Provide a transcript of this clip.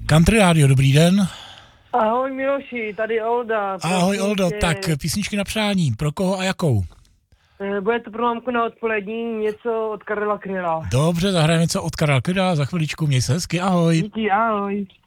Country Radio, dobrý den. Ahoj Miloši, tady Olda. Ahoj Oldo, tak písničky na přání, pro koho a jakou? Bude to pro mámku na odpolední, něco od Karla Kryla. Dobře, zahrajeme něco od Karla Kryla, za chviličku, měj se hezky, ahoj. Díky, ahoj.